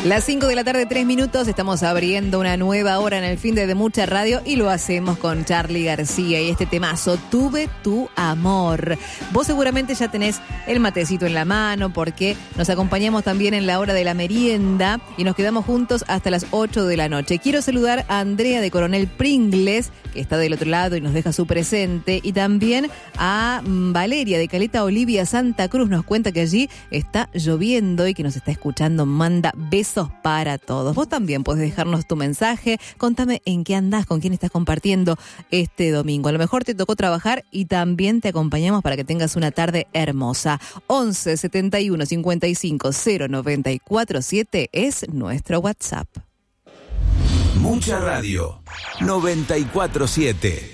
Las 5 de la tarde, 3 minutos, estamos abriendo una nueva hora en el fin de Mucha Radio y lo hacemos con Charly García y este temazo, Tuve tu amor. Vos seguramente ya tenés el matecito en la mano porque nos acompañamos también en la hora de la merienda y nos quedamos juntos hasta las 8 de la noche. Quiero saludar a Andrea de Coronel Pringles, que está del otro lado y nos deja su presente, y también a Valeria de Caleta Olivia, Santa Cruz, nos cuenta que allí está lloviendo y que nos está escuchando, manda besos para todos. Vos también podés dejarnos tu mensaje, contame en qué andás, con quién estás compartiendo este domingo. A lo mejor te tocó trabajar y también te acompañamos para que tengas una tarde hermosa. 11 71 55 094 7 es nuestro WhatsApp. Mucha Radio 94.7.